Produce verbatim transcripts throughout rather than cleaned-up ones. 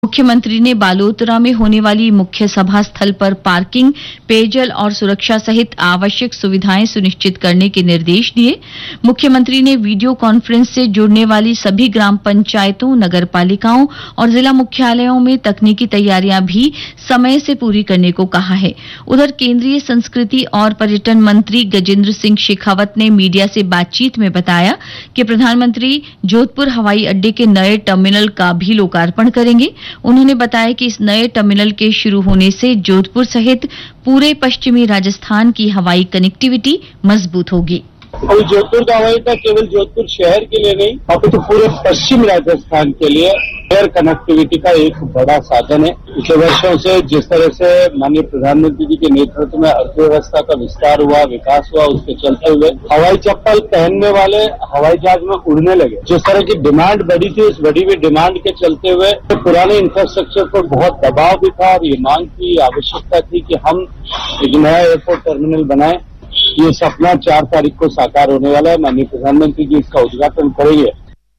मुख्यमंत्री ने बालोतरा में होने वाली मुख्य सभा स्थल पर पार्किंग, पेयजल और सुरक्षा सहित आवश्यक सुविधाएं सुनिश्चित करने के निर्देश दिए। मुख्यमंत्री ने वीडियो कॉन्फ्रेंस से जुड़ने वाली सभी ग्राम पंचायतों, नगर पालिकाओं और जिला मुख्यालयों में तकनीकी तैयारियां भी समय से पूरी करने को कहा है। उधर केंद्रीय संस्कृति और पर्यटन मंत्री गजेंद्र सिंह शेखावत ने मीडिया से बातचीत में बताया कि प्रधानमंत्री जोधपुर हवाई अड्डे के नए टर्मिनल का भी लोकार्पण करेंगे। उन्होंने बताया कि इस नए टर्मिनल के शुरू होने से जोधपुर सहित पूरे पश्चिमी राजस्थान की हवाई कनेक्टिविटी मजबूत होगी। अभी जोधपुर का हवाई अड्डा केवल जोधपुर शहर के लिए नहीं, अपितु तो पूरे पश्चिम राजस्थान के लिए एयर कनेक्टिविटी का एक बड़ा साधन है। पिछले वर्षों से जिस तरह से माननीय प्रधानमंत्री जी के नेतृत्व में अर्थव्यवस्था का विस्तार हुआ, विकास हुआ, उसके चलते हुए हवाई चप्पल पहनने वाले हवाई जहाज में उड़ने लगे। जिस तरह की डिमांड बढ़ी थी, उस बढ़ी हुई डिमांड के चलते हुए तो पुराने इंफ्रास्ट्रक्चर पर बहुत दबाव भी था और ये मांग की आवश्यकता थी कि हम एक नया एयरपोर्ट टर्मिनल बनाए। ये सपना चार तारीख को साकार होने वाला है। माननीय प्रधानमंत्री जी इसका उद्घाटन करेंगे।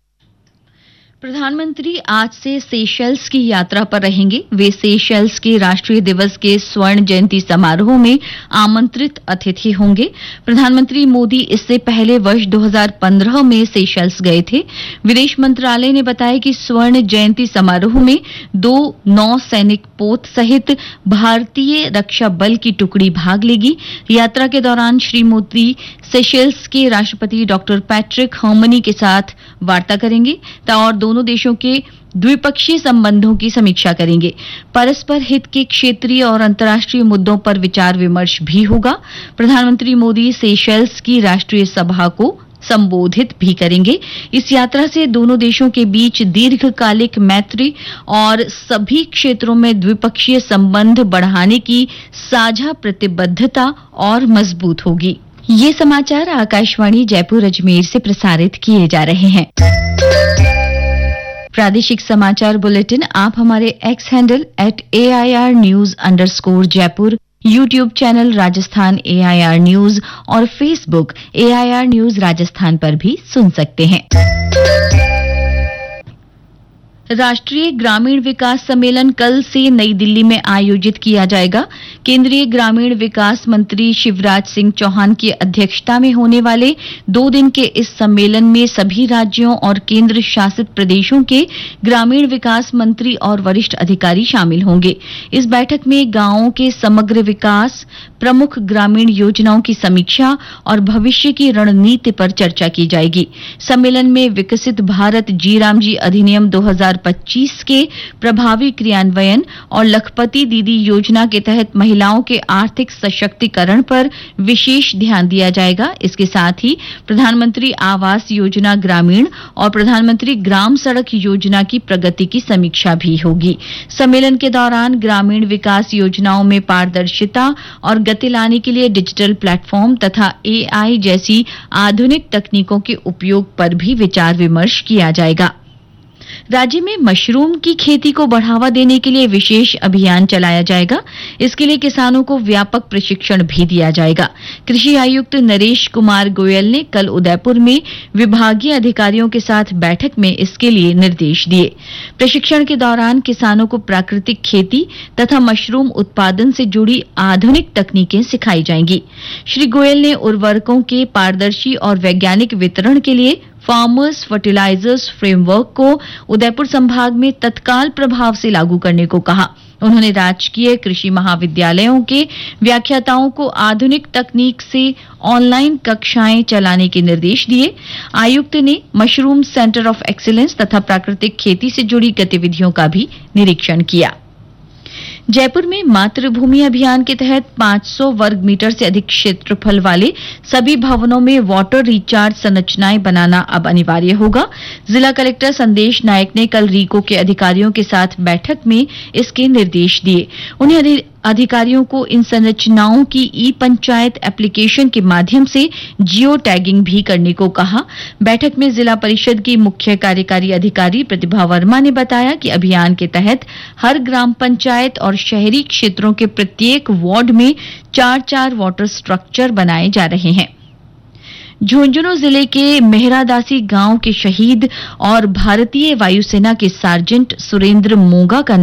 प्रधानमंत्री आज से सेशेल्स की यात्रा पर रहेंगे। वे सेशेल्स के राष्ट्रीय दिवस के स्वर्ण जयंती समारोह में आमंत्रित अतिथि होंगे। प्रधानमंत्री मोदी इससे पहले वर्ष दो हज़ार पंद्रह में सेशेल्स गए थे। विदेश मंत्रालय ने बताया कि स्वर्ण जयंती समारोह में दो नौ सैनिक पोत सहित भारतीय रक्षा बल की टुकड़ी भाग लेगी। यात्रा के दौरान श्री मोदी सेशेल्स के राष्ट्रपति डॉक्टर पैट्रिक हर्मनी के साथ वार्ता करेंगे और दोनों देशों के द्विपक्षीय संबंधों की समीक्षा करेंगे। परस्पर हित के क्षेत्रीय और अंतर्राष्ट्रीय मुद्दों पर विचार विमर्श भी होगा। प्रधानमंत्री मोदी सेशेल्स की राष्ट्रीय सभा को संबोधित भी करेंगे। इस यात्रा से दोनों देशों के बीच दीर्घकालिक मैत्री और सभी क्षेत्रों में द्विपक्षीय संबंध बढ़ाने की साझा प्रतिबद्धता और मजबूत होगी। ये समाचार आकाशवाणी जयपुर अजमेर से प्रसारित किए जा रहे हैं। प्रादेशिक समाचार बुलेटिन आप हमारे x handle at A I R news underscore Jaipur, YouTube channel Rajasthan A I R news और Facebook A I R news Rajasthan पर भी सुन सकते हैं। राष्ट्रीय ग्रामीण विकास सम्मेलन कल से नई दिल्ली में आयोजित किया जाएगा। केंद्रीय ग्रामीण विकास मंत्री शिवराज सिंह चौहान की अध्यक्षता में होने वाले दो दिन के इस सम्मेलन में सभी राज्यों और केंद्र शासित प्रदेशों के ग्रामीण विकास मंत्री और वरिष्ठ अधिकारी शामिल होंगे। इस बैठक में गांवों के समग्र विकास, प्रमुख ग्रामीण योजनाओं की समीक्षा और भविष्य की रणनीति पर चर्चा की जाएगी। सम्मेलन में विकसित भारत जी राम जी अधिनियम दो हज़ार पच्चीस के प्रभावी क्रियान्वयन और लखपति दीदी योजना के तहत महिलाओं के आर्थिक सशक्तिकरण पर विशेष ध्यान दिया जाएगा। इसके साथ ही प्रधानमंत्री आवास योजना ग्रामीण और प्रधानमंत्री ग्राम सड़क योजना की प्रगति की समीक्षा भी होगी। सम्मेलन के दौरान ग्रामीण विकास योजनाओं में पारदर्शिता और गति लाने के लिए डिजिटल प्लेटफॉर्म तथा ए आई जैसी आधुनिक तकनीकों के उपयोग पर भी विचार विमर्श किया जाएगा। राज्य में मशरूम की खेती को बढ़ावा देने के लिए विशेष अभियान चलाया जाएगा। इसके लिए किसानों को व्यापक प्रशिक्षण भी दिया जाएगा। कृषि आयुक्त नरेश कुमार गोयल ने कल उदयपुर में विभागीय अधिकारियों के साथ बैठक में इसके लिए निर्देश दिए। प्रशिक्षण के दौरान किसानों को प्राकृतिक खेती तथा मशरूम उत्पादन से जुड़ी आधुनिक तकनीकें सिखाई जाएंगी। श्री गोयल ने उर्वरकों के पारदर्शी और वैज्ञानिक वितरण के लिए फार्मर्स फर्टिलाइजर्स फ्रेमवर्क को उदयपुर संभाग में तत्काल प्रभाव से लागू करने को कहा। उन्होंने राजकीय कृषि महाविद्यालयों के व्याख्याताओं को आधुनिक तकनीक से ऑनलाइन कक्षाएं चलाने के निर्देश दिए। आयुक्त ने मशरूम सेंटर ऑफ एक्सीलेंस तथा प्राकृतिक खेती से जुड़ी गतिविधियों का भी निरीक्षण किया। जयपुर में मातृभूमि अभियान के तहत पाँच सौ वर्ग मीटर से अधिक क्षेत्रफल वाले सभी भवनों में वाटर रिचार्ज संरचनाएं बनाना अब अनिवार्य होगा। जिला कलेक्टर संदेश नायक ने कल रीको के अधिकारियों के साथ बैठक में इसके निर्देश दिए। उन्हें अधिकारियों को इन संरचनाओं की ई पंचायत एप्लीकेशन के माध्यम से जियो टैगिंग भी करने को कहा। बैठक में जिला परिषद की मुख्य कार्यकारी अधिकारी प्रतिभा वर्मा ने बताया कि अभियान के तहत हर ग्राम पंचायत और शहरी क्षेत्रों के प्रत्येक वार्ड में चार चार वाटर स्ट्रक्चर बनाए जा रहे हैं। झुंझुनू जिले के मेहरादासी गांव के शहीद और भारतीय वायुसेना के सार्जेंट सुरेंद्र मोगा का